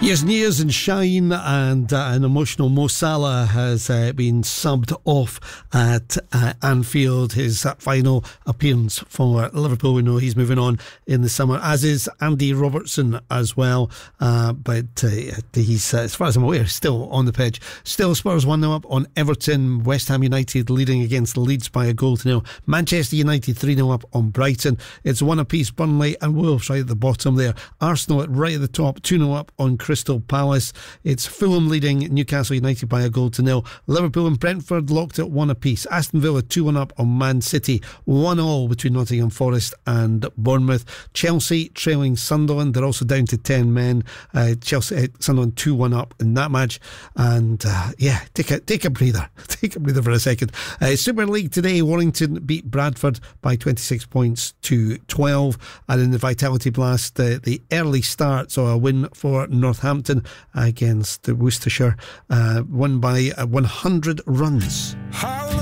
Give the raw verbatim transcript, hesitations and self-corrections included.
Years and years and shine, and uh, an emotional Mo Salah has uh, been subbed off at uh, Anfield. His uh, final appearance for Liverpool. We know he's moving on in the summer, as is Andy Robertson as well. Uh, but uh, he's, uh, as far as I'm aware, still on the pitch. Still Spurs one nil up on Everton. West Ham United leading against Leeds by a goal to nil. Manchester United three nil up on Brighton. It's one apiece, Burnley and Wolves right at the bottom there. Arsenal at right at the top, two nil up on Crystal Palace. It's Fulham leading Newcastle United by a goal to nil. Liverpool and Brentford locked at one apiece. Aston Villa two one up on Man City. one all between Nottingham Forest and Bournemouth. Chelsea trailing Sunderland. They're also down to ten men. Uh, Chelsea, uh, Sunderland two one up in that match. And uh, yeah, take a take a breather. Take a breather for a second. Uh, Super League today, Warrington beat Bradford by twenty-six points to twelve. And in the Vitality Blast, uh, the early start saw a win for Northampton against Worcestershire, uh, won by uh, one hundred runs. How